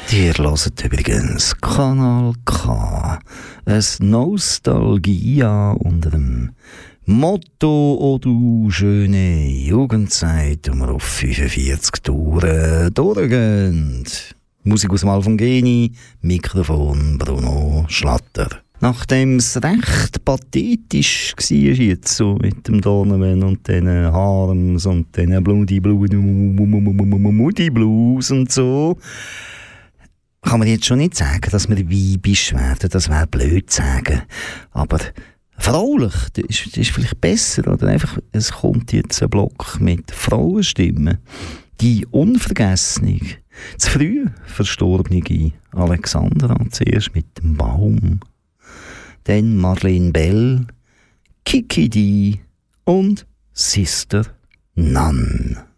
Ihr hört übrigens Kanal K. Ein Nostalgia unter dem Motto «O du schöne Jugendzeit», wo wir auf 45 Touren durchgehen. Musik aus dem Alfongeni, Mikrofon Bruno Schlatter. Nachdem es recht pathetisch war jetzt so mit dem Donovan und den Harems und den Bloody Blues und so, kann man jetzt schon nicht sagen, dass wir weibisch werden. Das wäre blöd zu sagen. Aber fraulich, das ist vielleicht besser. Oder einfach, es kommt jetzt ein Block mit Frauenstimmen. Die unvergessene, zu früh verstorbene Alexandra zuerst mit dem Baum. Dann Marlene Bell, Kiki D und Sister Nan.